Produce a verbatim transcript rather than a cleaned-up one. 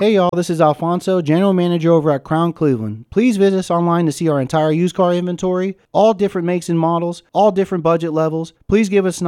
Hey y'all, this is Alfonso, General Manager over at Crown Cleveland. Please visit us online to see our entire used car inventory, all different makes and models, all different budget levels. Please give us an